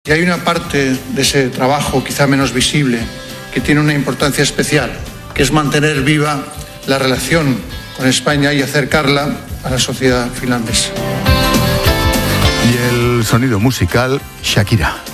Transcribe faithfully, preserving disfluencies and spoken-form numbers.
Y hay una parte de ese trabajo, quizá menos visible, que tiene una importancia especial, que es mantener viva la relación con España y acercarla a la sociedad finlandesa. Y el sonido musical, Shakira.